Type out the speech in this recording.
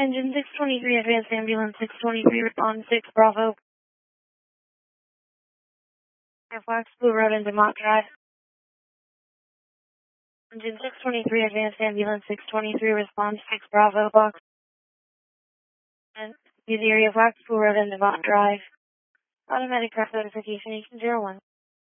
Engine 623, Advanced Ambulance 623, respond 6 Bravo. Airfox, Blue Road and Demont Drive. Engine 623, Advanced Ambulance 623, respond 6 Bravo Box. And use area Fox, Blue Road and Demont Drive. Automatic crash notification, 01.